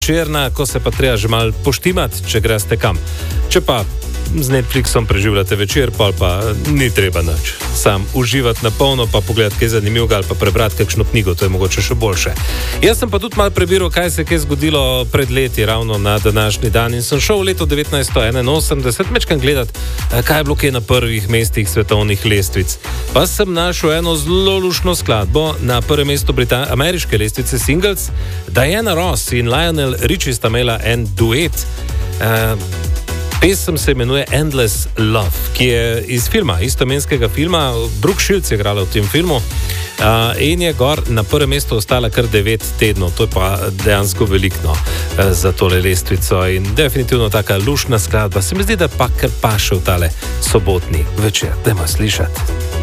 Černa, ko se pa treba že malo poštimati, če greste kam. Če pa z Netflixom preživljate večer, pa ni treba nič. Sam uživati na polno, pa pogledati, kaj je zanimivega, ali pa prebrati kakšno knjigo, to je mogoče še boljše. Jaz sem pa tudi malo prebiral, kaj se je zgodilo pred leti, ravno na današnji dan, in sem šel v leto 1981 mečkam gledati, kaj je bilo kaj na prvih mestih svetovnih lestvic. Pa sem našel eno zelo lušno skladbo na prvem mestu ameriške lestvice singles. Diana Ross in Lionel Richie sta imela en duet. Pesem se imenuje Endless Love, ki je iz filma, istoimenskega filma. Brooke Shields je igrala v tem filmu in je gor na prvem mestu ostala kar 9 tednov. To je pa dejansko veliko za tole lestvico in definitivno taka lušna skladba. Se mi zdi, da pa kar paše v tale sobotni večer. Dajmo slišati.